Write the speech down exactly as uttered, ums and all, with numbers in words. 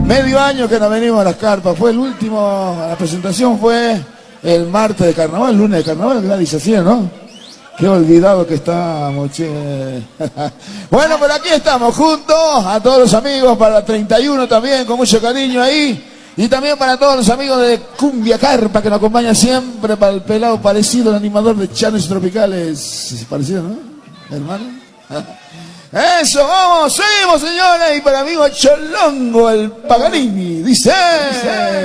Medio año que no venimos a las carpas. Fue el último, la presentación fue el martes de carnaval, el lunes de carnaval, Gladys así, ¿no? Qué olvidado que estamos, che. Bueno, por aquí estamos juntos, a todos los amigos, para la treinta y uno también, con mucho cariño ahí. Y también para todos los amigos de Cumbia Carpa, que nos acompañan siempre, para el pelado parecido, el animador de Chanes Tropicales. Parecido, ¿no? Hermano. Eso, vamos, seguimos, señores. Y para amigo Cholongo, el Paganini, dice... dice